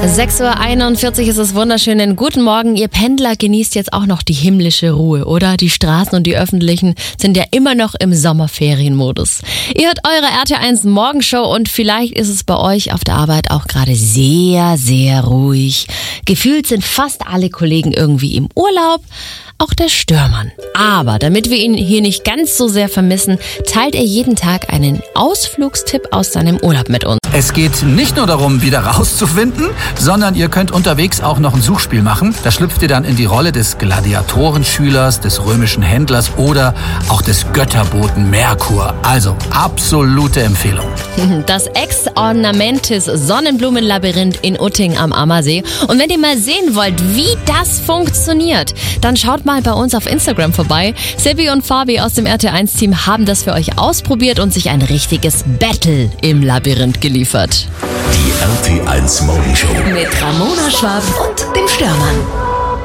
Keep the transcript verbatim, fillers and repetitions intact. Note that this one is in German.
sechs Uhr einundvierzig ist es wunderschönen guten Morgen. Ihr Pendler genießt jetzt auch noch die himmlische Ruhe, oder? Die Straßen und die öffentlichen sind ja immer noch im Sommerferienmodus. Ihr hört eure R T eins Morgenshow und vielleicht ist es bei euch auf der Arbeit auch gerade sehr, sehr ruhig. Gefühlt sind fast alle Kollegen irgendwie im Urlaub, auch der Störmann. Aber damit wir ihn hier nicht ganz so sehr vermissen, teilt er jeden Tag einen Ausflugstipp aus seinem Urlaub mit uns. Es geht nicht nur darum, wieder rauszufinden, sondern ihr könnt unterwegs auch noch ein Suchspiel machen. Da schlüpft ihr dann in die Rolle des Gladiatorenschülers, des römischen Händlers oder auch des Götterboten Merkur. Also absolute Empfehlung. Das Ex-Ornamentis Sonnenblumenlabyrinth in Utting am Ammersee. Und wenn ihr mal sehen wollt, wie das funktioniert, dann schaut mal bei uns auf Instagram vorbei. Seppi und Fabi aus dem R T eins Team haben das für euch ausprobiert und sich ein richtiges Battle im Labyrinth geliefert. Die R T eins Morgenshow mit Ramona Schwab und dem Störmann.